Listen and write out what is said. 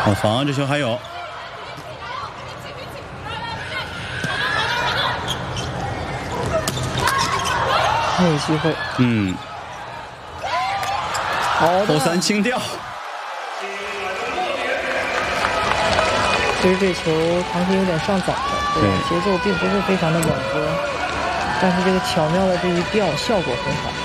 好防，这球还有。 还有机会。好的。 后三清掉。 其实这球弹性有点上早了，对，节奏并不是非常的稳和，但是这个巧妙的这一吊效果很好。